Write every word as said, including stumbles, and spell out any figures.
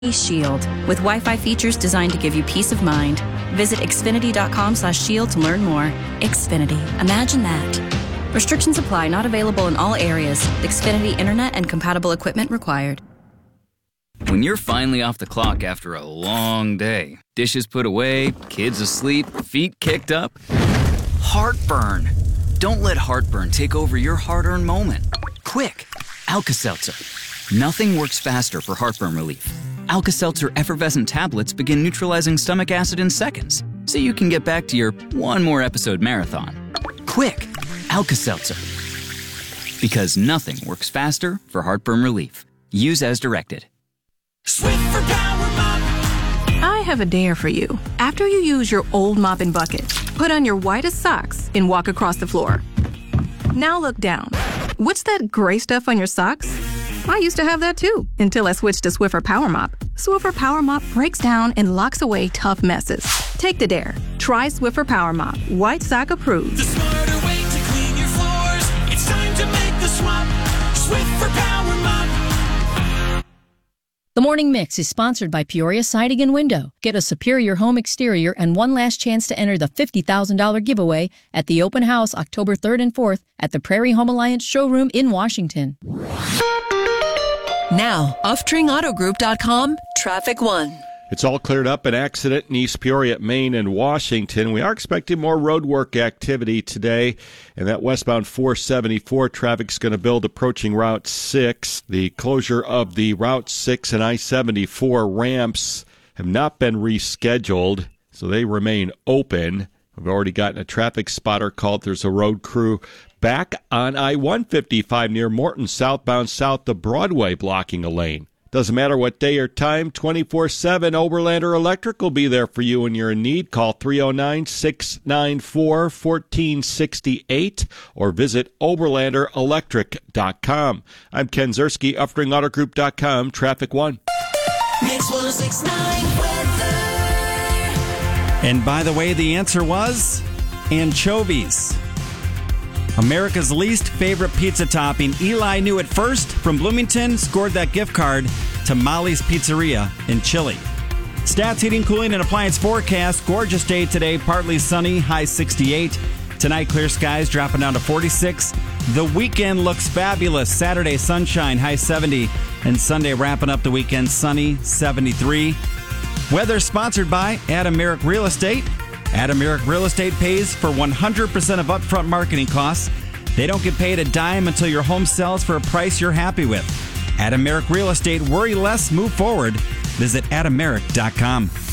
Shield, with Wi-Fi features designed to give you peace of mind. Visit Xfinity.com slash shield to learn more. Xfinity. Imagine that. Restrictions apply. Not available in all areas. Xfinity Internet and compatible equipment required. When you're finally off the clock after a long day, dishes put away, kids asleep, feet kicked up, heartburn. Don't let heartburn take over your hard-earned moment. Quick, Alka-Seltzer. Nothing works faster for heartburn relief. Alka-Seltzer effervescent tablets begin neutralizing stomach acid in seconds, so you can get back to your one more episode marathon. Quick, Alka-Seltzer. Because nothing works faster for heartburn relief. Use as directed. Swiffer Power Mop. I have a dare for you. After you use your old mop and bucket, put on your whitest socks and walk across the floor. Now look down. What's that gray stuff on your socks? I used to have that too, until I switched to Swiffer Power Mop. Swiffer Power Mop breaks down and locks away tough messes. Take the dare. Try Swiffer Power Mop. White sock approved. The smarter way to clean your floors. It's time to make the swap. Swiffer Power Mop. The Morning Mix is sponsored by Peoria Siding and Window. Get a superior home exterior and one last chance to enter the fifty thousand dollars giveaway at the open house October third and fourth at the Prairie Home Alliance showroom in Washington. Now, Uftring Auto Group dot com, Traffic One. It's all cleared up. An accident in East Peoria, Maine, and Washington. We are expecting more road work activity today, and that westbound four seventy-four traffic's going to build approaching Route six. The closure of the Route six and I seventy-four ramps have not been rescheduled, so they remain open. We've already gotten a traffic spotter called. There's a road crew back on I one fifty-five near Morton, southbound south of Broadway, blocking a lane. Doesn't matter what day or time, twenty-four seven, Oberlander Electric will be there for you when you're in need. Call three oh nine, six nine four, one four six eight or visit Oberlander Electric dot com. I'm Ken Zerski, Uftring Auto Group dot com, Traffic One. Mix one six nine weather. And by the way, the answer was anchovies. America's least favorite pizza topping. Eli knew it first from Bloomington, scored that gift card to Molly's Pizzeria in Chile. Stats, heating, cooling, and appliance forecast. Gorgeous day today, partly sunny, high sixty-eight. Tonight, clear skies dropping down to forty-six. The weekend looks fabulous. Saturday, sunshine, high seventy. And Sunday, wrapping up the weekend, sunny, seventy-three. Weather sponsored by Adam Merrick Real Estate. Adam Merrick Real Estate pays for one hundred percent of upfront marketing costs. They don't get paid a dime until your home sells for a price you're happy with. Adam Merrick Real Estate. Worry less, move forward. Visit Adam Merrick dot com.